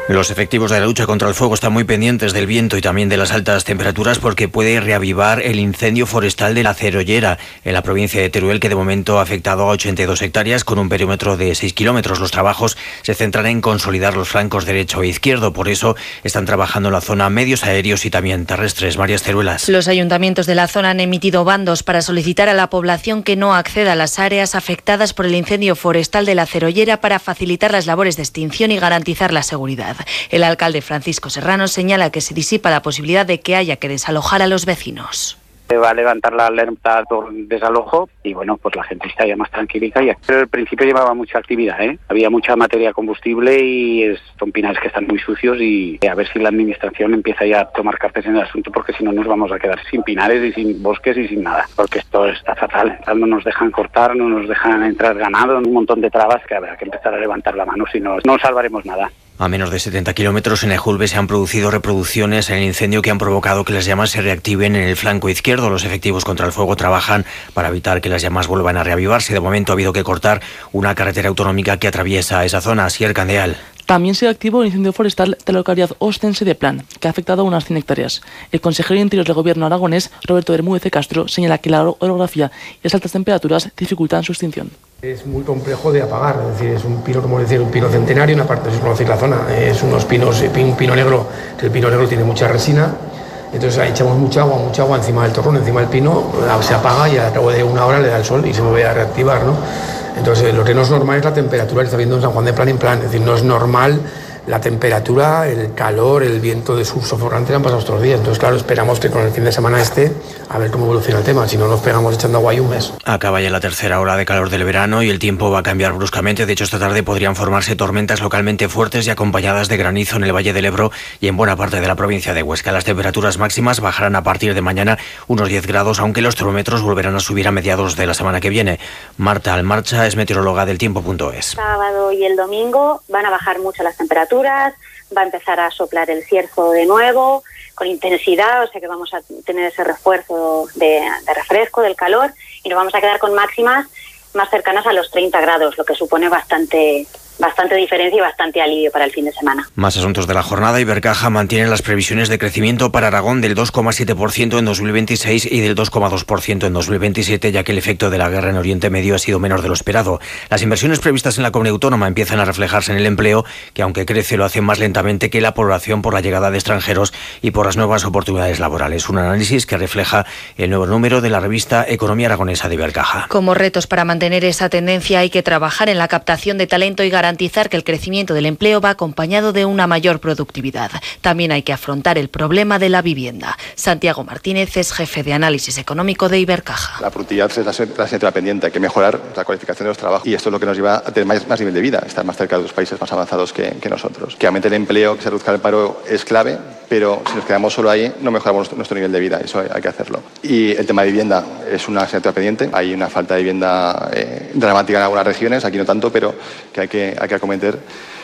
Los efectivos de la lucha contra el fuego están muy pendientes del viento y también de las altas temperaturas porque puede reavivar el incendio forestal de la Cerollera en la provincia de Teruel, que de momento ha afectado a 82 hectáreas con un perímetro de 6 kilómetros. Los trabajos se centran en consolidar los flancos derecho e izquierdo. Por eso están trabajando en la zona medios aéreos y también terrestres. Marías Teruelas. Los ayuntamientos de la zona han emitido bandos para solicitar a la población que no acceda a las áreas afectadas por el incendio forestal de la Cerollera para facilitar las labores de extinción y garantizar la seguridad. El alcalde Francisco Serrano señala que se disipa la posibilidad de que haya que desalojar a los vecinos. Se va a levantar la alerta por desalojo y bueno, pues la gente está ya más tranquilica. Pero al principio llevaba mucha actividad, había mucha materia combustible y son pinares que están muy sucios y a ver si la administración empieza ya a tomar cartas en el asunto, porque si no nos vamos a quedar sin pinares y sin bosques y sin nada, porque esto está fatal. No nos dejan cortar, no nos dejan entrar ganado, un montón de trabas que habrá que empezar a levantar la mano, si no, no salvaremos nada. A menos de 70 kilómetros en Ejulbe se han producido reproducciones en el incendio que han provocado que las llamas se reactiven en el flanco izquierdo. Los efectivos contra el fuego trabajan para evitar que las llamas vuelvan a reavivarse. De momento ha habido que cortar una carretera autonómica que atraviesa esa zona. Asier Candeal. También se activó el incendio forestal de la localidad ostense de Plan, que ha afectado a unas 100 hectáreas. El consejero de Interior del Gobierno aragonés, Roberto Bermúdez de Castro, señala que la orografía y las altas temperaturas dificultan su extinción. Es muy complejo de apagar, es decir, es un pino, como decir, un pino centenario, una parte, si conocéis la zona, es unos pinos, un pino negro, que el pino negro tiene mucha resina, entonces ahí echamos mucha agua encima del torrón, encima del pino, se apaga y al cabo de una hora le da el sol y se vuelve a reactivar, ¿no? Entonces lo que no es normal es la temperatura que está viendo en San Juan de Plan en Plan, es decir, no es normal la temperatura, el calor, el viento de sofocante han pasado estos días. Entonces, claro, esperamos que con el fin de semana a ver cómo evoluciona el tema. Si no, nos pegamos echando agua y un mes. Acaba ya la tercera ola de calor del verano y el tiempo va a cambiar bruscamente. De hecho, esta tarde podrían formarse tormentas localmente fuertes y acompañadas de granizo en el Valle del Ebro y en buena parte de la provincia de Huesca. Las temperaturas máximas bajarán a partir de mañana unos 10 grados, aunque los termómetros volverán a subir a mediados de la semana que viene. Marta Almarcha es meteoróloga del tiempo.es. Sábado y el domingo van a bajar mucho las temperaturas, va a empezar a soplar el cierzo de nuevo, con intensidad, o sea que vamos a tener ese refuerzo de refresco, del calor, y nos vamos a quedar con máximas más cercanas a los 30 grados, lo que supone bastante diferencia y bastante alivio para el fin de semana. Más asuntos de la jornada. Ibercaja mantiene las previsiones de crecimiento para Aragón del 2,7% en 2026 y del 2,2% en 2027, ya que el efecto de la guerra en Oriente Medio ha sido menor de lo esperado. Las inversiones previstas en la comunidad autónoma empiezan a reflejarse en el empleo, que aunque crece lo hace más lentamente que la población por la llegada de extranjeros y por las nuevas oportunidades laborales. Un análisis que refleja el nuevo número de la revista Economía Aragonesa de Ibercaja. Como retos para mantener esa tendencia hay que trabajar en la captación de talento y garantizar que el crecimiento del empleo va acompañado de una mayor productividad. También hay que afrontar el problema de la vivienda. Santiago Martínez es jefe de análisis económico de Ibercaja. La productividad es la asignatura pendiente, hay que mejorar la cualificación de los trabajos y esto es lo que nos lleva a tener más nivel de vida, estar más cerca de los países más avanzados que nosotros. Que aumente el empleo, que se reduzca el paro es clave, pero si nos quedamos solo ahí no mejoramos nuestro nivel de vida, eso hay que hacerlo. Y el tema de vivienda es una asignatura pendiente, hay una falta de vivienda dramática en algunas regiones, aquí no tanto, pero que hay que acometer.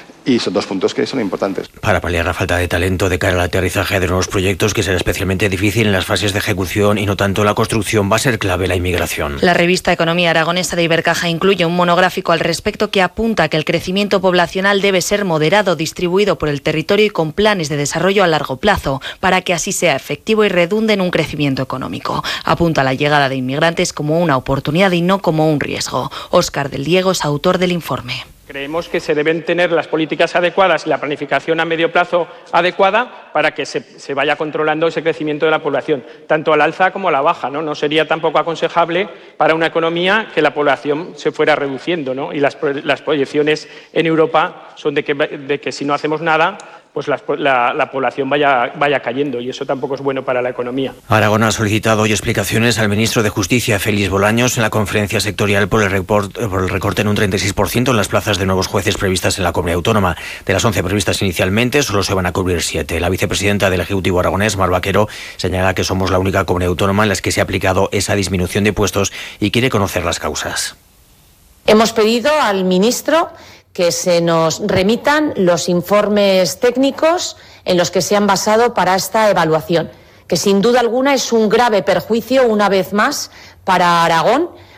Y son dos puntos que son importantes. Para paliar la falta de talento de cara al aterrizaje de nuevos proyectos, que será especialmente difícil en las fases de ejecución y no tanto en la construcción, va a ser clave la inmigración. La revista Economía Aragonesa de Ibercaja incluye un monográfico al respecto que apunta que el crecimiento poblacional debe ser moderado, distribuido por el territorio y con planes de desarrollo a largo plazo, para que así sea efectivo y redunde en un crecimiento económico. Apunta la llegada de inmigrantes como una oportunidad y no como un riesgo. Óscar del Diego es autor del informe. Creemos que se deben tener las políticas adecuadas y la planificación a medio plazo adecuada para que se vaya controlando ese crecimiento de la población, tanto al alza como a la baja, ¿no? No sería tampoco aconsejable para una economía que la población se fuera reduciendo, ¿no? Y las proyecciones en Europa son de que si no hacemos nada, pues la población vaya cayendo y eso tampoco es bueno para la economía. Aragón ha solicitado hoy explicaciones al ministro de Justicia, Félix Bolaños, en la conferencia sectorial por el recorte en un 36% en las plazas de nuevos jueces previstas en la comunidad autónoma. De las 11 previstas inicialmente, solo se van a cubrir 7. La vicepresidenta del Ejecutivo aragonés, Mar Vaquero, señala que somos la única comunidad autónoma en la que se ha aplicado esa disminución de puestos y quiere conocer las causas. Hemos pedido al ministro que se nos remitan los informes técnicos en los que se han basado para esta evaluación, que sin duda alguna es un grave perjuicio, una vez más, para Aragón